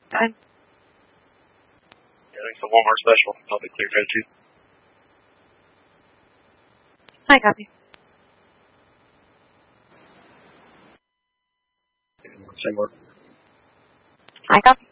Fine. Yeah, it's a Walmart special. I'll be clear code too. I copy. Same word. I copy.